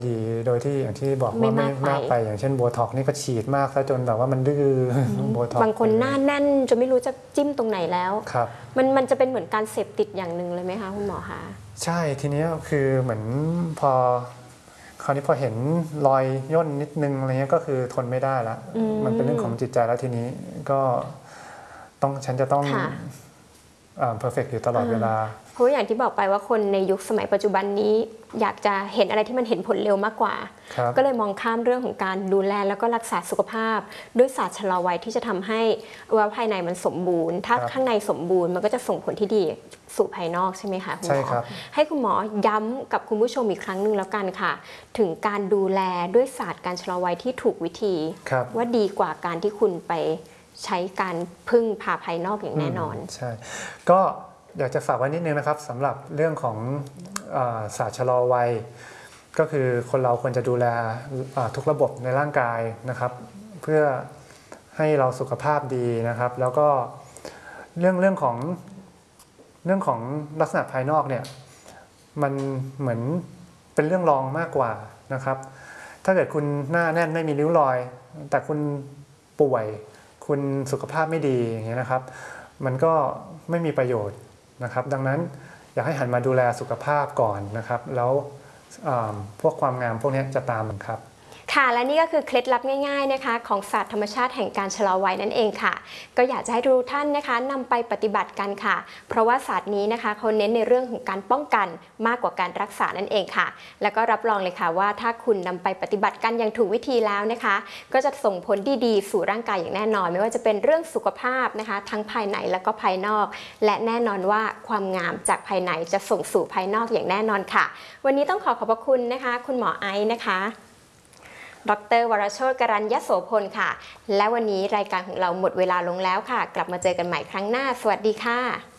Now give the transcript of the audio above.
ดีโดยที่อย่างที่บอกว่าไม่มากไปอย่างเช่นโบท็อกนี่ก็ฉีดมากซะจนแบบว่ามันดื้อโบท็อกบางคนหน้าแน่นจนไม่รู้จะจิ้มตรงไหนแล้วครับมันจะเป็นเหมือนการเสพติดอย่างหนึ่งเลยไหมคะคุณหมอคะใช่ทีนี้คือเหมือนพอคราวนี้พอเห็นรอยย่นนิดนึงอะไรเงี้ยก็คือทนไม่ได้ละมันเป็นเรื่องของจิตใจแล้วทีนี้ก็ฉันจะต้องเพอร์เฟกต์อยู่ตลอดเวลาเพราะอย่างที่บอกไปว่าคนในยุคสมัยปัจจุบันนี้อยากจะเห็นอะไรที่มันเห็นผลเร็วมากกว่าก็เลยมองข้ามเรื่องของการดูแลแล้วก็รักษาสุขภาพด้วยศาสตร์ชะลอวัยที่จะทำให้อวัยวะภายในมันสมบูรณ์ถ้าข้างในสมบูรณ์มันก็จะส่งผลที่ดีสู่ภายนอกใช่ไหมคะคุณหมอให้คุณหมอย้ำกับคุณผู้ชมอีกครั้งหนึ่งแล้วกันค่ะถึงการดูแลด้วยศาสตร์การชะลอวัยที่ถูกวิธีว่าดีกว่าการที่คุณไปใช้การพึ่งพาภายนอกอย่างแน่นอนใช่ก็อยากจะฝากไว้นิดนึงนะครับสำหรับเรื่องของศาสตร์ชะลอวัยก็คือคนเราควรจะดูแลทุกระบบในร่างกายนะครับเพื่อให้เราสุขภาพดีนะครับแล้วก็เรื่องของลักษณะภายนอกเนี่ยมันเหมือนเป็นเรื่องรองมากกว่านะครับถ้าเกิดคุณหน้าแน่นไม่มีริ้วรอยแต่คุณป่วยคุณสุขภาพไม่ดีอย่างเงี้ยนะครับมันก็ไม่มีประโยชน์นะครับดังนั้นอยากให้หันมาดูแลสุขภาพก่อนนะครับแล้วพวกความงามพวกนี้จะตามมันครับค่ะและนี่ก็คือเคล็ดลับง่ายๆนะคะของศาสตร์ธรรมชาติแห่งการชะลอวัยนั่นเองค่ะก็อยากจะให้ทุกท่านนะคะนำไปปฏิบัติกันค่ะเพราะว่าศาสตร์นี้นะคะเขาเน้นในเรื่องของการป้องกันมากกว่าการรักษานั่นเองค่ะแล้วก็รับรองเลยค่ะว่าถ้าคุณนำไปปฏิบัติกันอย่างถูกวิธีแล้วนะคะก็จะส่งผลดีๆสู่ร่างกายอย่างแน่นอนไม่ว่าจะเป็นเรื่องสุขภาพนะคะทั้งภายในแล้วก็ภายนอกและแน่นอนว่าความงามจากภายในจะส่งสู่ภายนอกอย่างแน่นอนค่ะวันนี้ต้องขอบพระคุณนะคะคุณหมอไอซ์นะคะดร.วรโชติ กรัญญโสพลค่ะและวันนี้รายการของเราหมดเวลาลงแล้วค่ะกลับมาเจอกันใหม่ครั้งหน้าสวัสดีค่ะ